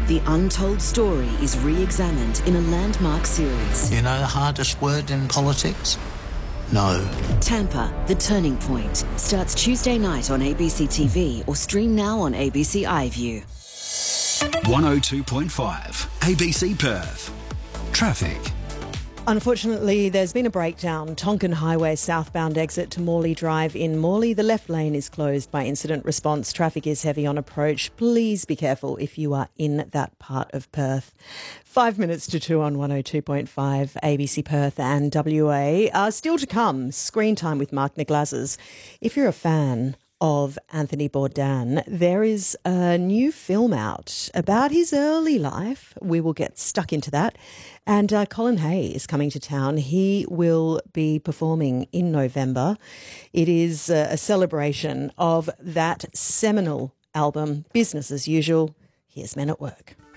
The untold story is re-examined in a landmark series. You know the hardest word in politics? No. Tampa, The Turning Point, starts Tuesday night on ABC TV or stream now on ABC iView. 102.5 ABC Perth. Traffic. Unfortunately, there's been a breakdown. Tonkin Highway southbound exit to Morley Drive in Morley. The left lane is closed by incident response. Traffic is heavy on approach. Please be careful if you are in that part of Perth. 5 minutes to 2 on 102.5 ABC Perth and WA. Still to come, Screen Time with Mark Niglazes. If you're a fan of Anthony Bourdain, there is a new film out about his early life. We will get stuck into that. And Colin Hay is coming to town. He will be performing in November. It is a celebration of that seminal album, Business as Usual. Here's Men at Work.